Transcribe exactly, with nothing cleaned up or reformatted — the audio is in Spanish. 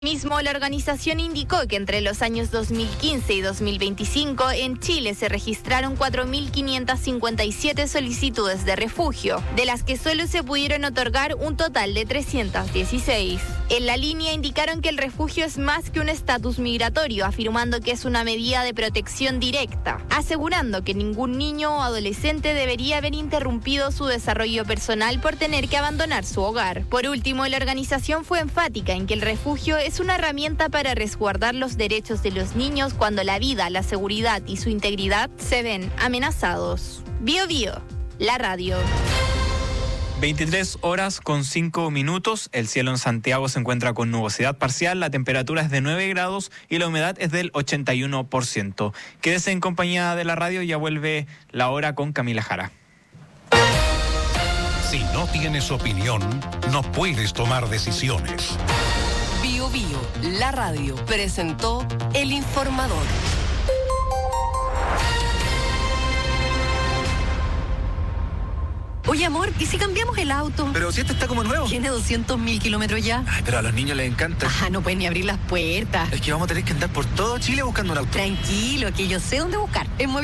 Mismo, la organización indicó que entre los años dos mil quince y dos mil veinticinco en Chile se registraron cuatro mil quinientas cincuenta y siete solicitudes de refugio, de las que solo se pudieron otorgar un total de trescientas dieciséis. En la línea indicaron que el refugio es más que un estatus migratorio, afirmando que es una medida de protección directa, asegurando que ningún niño o adolescente debería haber interrumpido su desarrollo personal por tener que abandonar su hogar. Por último, la organización fue enfática en que el refugio es una herramienta para resguardar los derechos de los niños cuando la vida, la seguridad y su integridad se ven amenazados. Bio Bio, la radio. veintitrés horas con cinco minutos, el cielo en Santiago se encuentra con nubosidad parcial, la temperatura es de nueve grados y la humedad es del ochenta y uno por ciento. Quédese en compañía de la radio, ya vuelve la hora con Camila Jara. Si no tienes opinión, no puedes tomar decisiones. Bio Bio, la radio, presentó El Informador. Oye, amor, ¿y si cambiamos el auto? Pero si este está como nuevo. Tiene doscientos mil kilómetros ya. Ay, pero a los niños les encanta. Ah, no pueden ni abrir las puertas. Es que vamos a tener que andar por todo Chile buscando un auto. Tranquilo, que yo sé dónde buscar. En